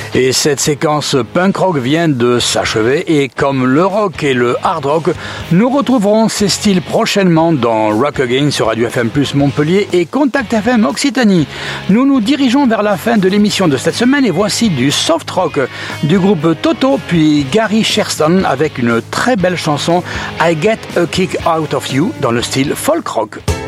Et cette séquence punk rock vient de s'achever et comme le rock et le hard rock, nous retrouverons ces styles prochainement dans Rock Again sur Radio FM Plus Montpellier et Contact FM Occitanie. Nous nous dirigeons vers la fin de l'émission de cette semaine et voici du soft rock du groupe Toto puis Gary Sherston avec une très belle chanson I Get a Kick Out of You dans le style folk rock.